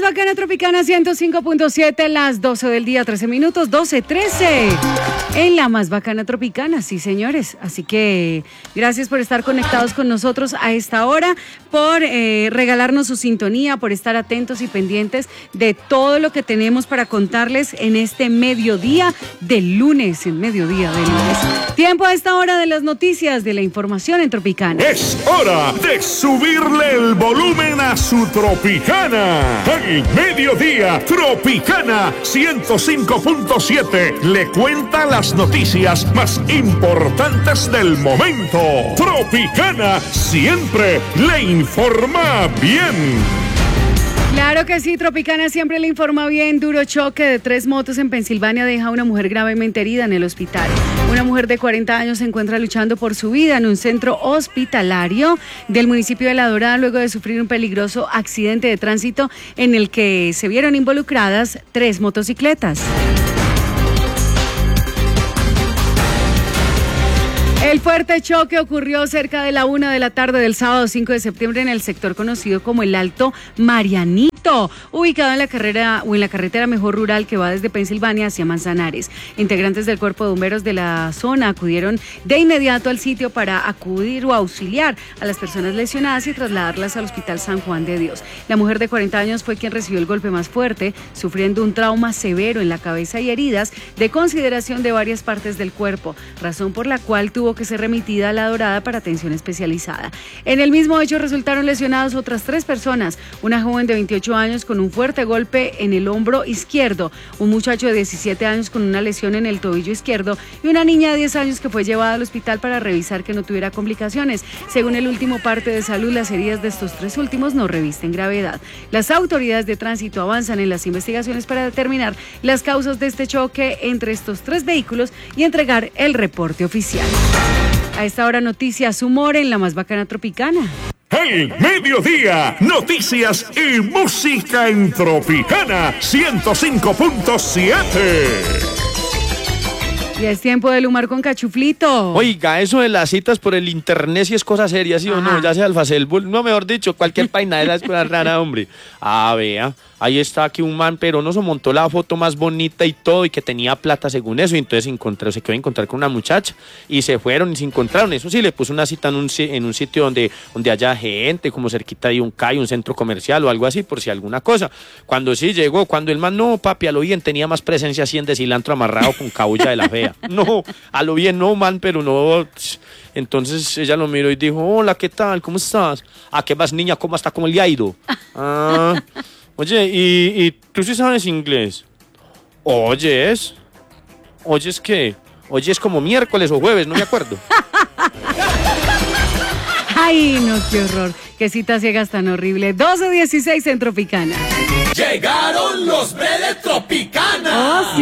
bacana Tropicana 105.7, las 12 del día, 13 minutos, 12:13. En la más bacana Tropicana, sí señores. Así que gracias por estar conectados con nosotros a esta hora, por regalarnos su sintonía, por estar atentos y pendientes de todo lo que tenemos para contarles en este mediodía del lunes, Tiempo a esta hora de las noticias, de la información en Tropicana. Es hora de subirle el volumen a su Tropicana. Al mediodía, Tropicana 105.7 le cuenta las noticias más importantes del momento. Tropicana siempre le informa bien. Claro que sí, Tropicana siempre le informa bien. Duro choque de 3 motos en Pensilvania deja a una mujer gravemente herida en el hospital. Una mujer de 40 años se encuentra luchando por su vida en un centro hospitalario del municipio de La Dorada luego de sufrir un peligroso accidente de tránsito en el que se vieron involucradas 3 motocicletas. El fuerte choque ocurrió cerca de la 1 de la tarde del sábado 5 de septiembre en el sector conocido como el Alto Marianito, ubicado en la carretera mejor rural que va desde Pensilvania hacia Manzanares. Integrantes del cuerpo de bomberos de la zona acudieron de inmediato al sitio para acudir o auxiliar a las personas lesionadas y trasladarlas al Hospital San Juan de Dios. La mujer de 40 años fue quien recibió el golpe más fuerte, sufriendo un trauma severo en la cabeza y heridas de consideración de varias partes del cuerpo, razón por la cual tuvo que ser remitida a La Dorada para atención especializada. En el mismo hecho resultaron lesionadas otras 3 personas, una joven de 28 años con un fuerte golpe en el hombro izquierdo, un muchacho de 17 años con una lesión en el tobillo izquierdo y una niña de 10 años que fue llevada al hospital para revisar que no tuviera complicaciones. Según el último parte de salud, las heridas de estos 3 últimos no revisten gravedad. Las autoridades de tránsito avanzan en las investigaciones para determinar las causas de este choque entre estos 3 vehículos y entregar el reporte oficial. A esta hora noticias, humor en la más bacana Tropicana. El mediodía, noticias y música en Tropicana 105.7. Y es tiempo del humor con Cachuflito. Oiga, eso de las citas por el internet sí es cosa seria, ¿sí o no? Ya sea Alfacel, no, mejor dicho, cualquier página de la escuela rara, hombre. Ah, vea, ahí está aquí un man peronoso, montó la foto más bonita y todo, y que tenía plata según eso, y entonces se quedó a encontrar con una muchacha, y se fueron y se encontraron. Eso sí, le puso una cita en un sitio donde haya gente, como cerquita de un CAI, un centro comercial o algo así, por si alguna cosa. Cuando sí llegó, cuando el man, no, papi, a lo bien, tenía más presencia así en de cilantro amarrado con cabulla de la fea. No, a lo bien no, man, pero no. Entonces ella lo miró y dijo, hola, ¿qué tal? ¿Cómo estás? ¿A qué vas, niña? ¿Cómo está? ¿Cómo le ha ido? Ah, oye, ¿y tú sí sabes inglés? ¿Oyes? ¿Oyes qué? ¿Oyes como miércoles o jueves? No me acuerdo. Ay, no, qué horror. Qué citas ciegas tan horrible. 12:16 en Tropicana. Llegaron los Tropicana. Oh, sí.